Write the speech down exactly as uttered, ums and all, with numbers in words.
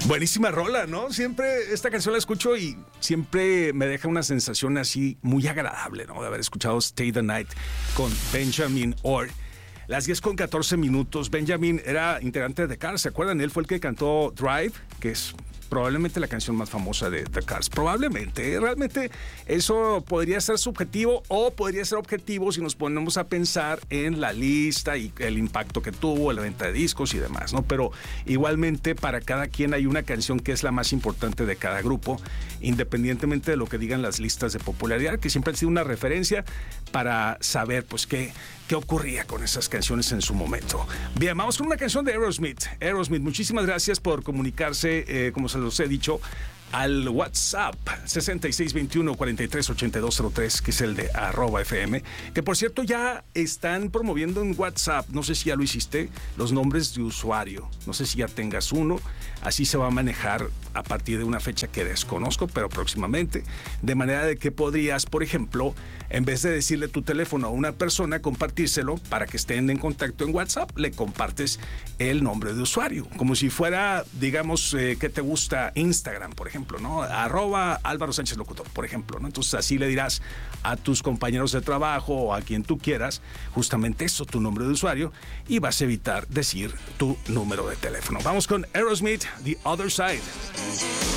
Buenísima rola, ¿no? Siempre esta canción la escucho y siempre me deja una sensación así muy agradable, ¿no? De haber escuchado Stay the Night con Benjamin Orr. Las diez con catorce minutos. Benjamin era integrante de The Cars, ¿se acuerdan? Él fue el que cantó Drive, que es probablemente la canción más famosa de The Cars. Probablemente, realmente eso podría ser subjetivo o podría ser objetivo si nos ponemos a pensar en la lista y el impacto que tuvo, la venta de discos y demás, ¿no? Pero igualmente para cada quien hay una canción que es la más importante de cada grupo, independientemente de lo que digan las listas de popularidad, que siempre han sido una referencia para saber pues qué, qué ocurría con esas canciones en su momento. Bien, vamos con una canción de Aerosmith. Aerosmith, muchísimas gracias por comunicarse, eh, como se los he dicho, al WhatsApp sesenta y seis veintiuno cuarenta y tres ochenta y dos cero tres, que es el de arroba F M, que por cierto ya están promoviendo en WhatsApp, no sé si ya lo hiciste, los nombres de usuario, no sé si ya tengas uno, así se va a manejar a partir de una fecha que desconozco, pero próximamente, de manera de que podrías, por ejemplo, en vez de decirle tu teléfono a una persona, compartírselo para que estén en contacto en WhatsApp, le compartes el nombre de usuario, como si fuera, digamos, eh, ¿qué te gusta? Instagram, por ejemplo, ¿no? Arroba Álvaro Sánchez Locutor, por ejemplo, ¿no? Entonces así le dirás a tus compañeros de trabajo o a quien tú quieras, justamente eso, tu nombre de usuario, y vas a evitar decir tu número de teléfono. Vamos con Aerosmith, The Other Side.